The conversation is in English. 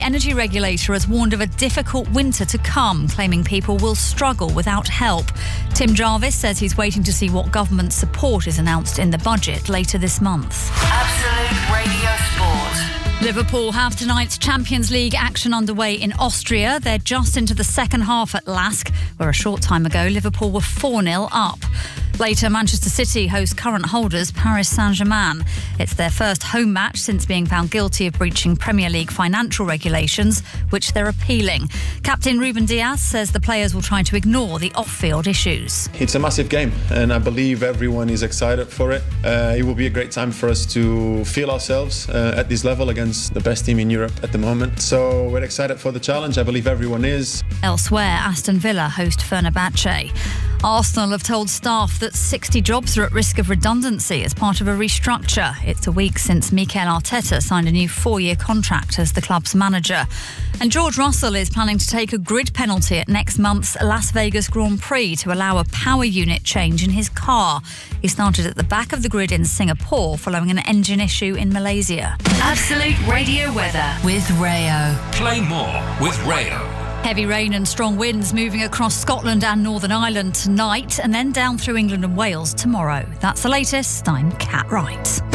Energy regulator has warned of a difficult winter to come, claiming people will struggle without help. Tim Jarvis says he's waiting to see what government support is announced in the budget later this month. Absolute Radio Sport. Liverpool have tonight's Champions League action underway in Austria. They're just into the second half at Lask, where a short time ago Liverpool were 4-0 up. Later, Manchester City host current holders Paris Saint-Germain. It's their first home match since being found guilty of breaching Premier League financial regulations, which they're appealing. Captain Ruben Dias says the players will try to ignore the off-field issues. It's a massive game, and I believe everyone is excited for it. It will be a great time for us to feel ourselves at this level against the best team in Europe at the moment. So we're excited for the challenge. I believe everyone is. Elsewhere, Aston Villa host Fenerbahce. Arsenal have told staff that 60 jobs are at risk of redundancy as part of a restructure. It's a week since Mikel Arteta signed a new 4-year contract as the club's manager. And George Russell is planning to take a grid penalty at next month's Las Vegas Grand Prix to allow a power unit change in his car. He started at the back of the grid in Singapore following an engine issue in Malaysia. Absolute Radio weather with Rayo. Play more with Rayo. Heavy rain and strong winds moving across Scotland and Northern Ireland tonight and then down through England and Wales tomorrow. That's the latest. I'm Kat Wright.